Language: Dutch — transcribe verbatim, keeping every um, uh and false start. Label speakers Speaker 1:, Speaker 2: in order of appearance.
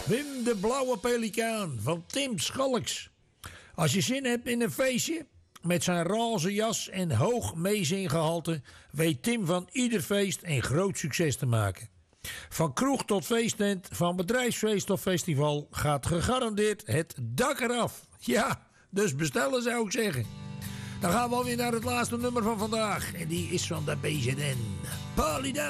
Speaker 1: Wim de Blauwe Pelikaan van Tim Schalks. Als je zin hebt in een feestje, met zijn roze jas en hoog meezinggehalte, weet Tim van ieder feest een groot succes te maken. Van kroeg tot feesttent, van bedrijfsfeest tot festival, gaat gegarandeerd het dak eraf. Ja, dus bestellen zou ik zeggen. Dan gaan we alweer naar het laatste nummer van vandaag. En die is van de B Z N. Paulida.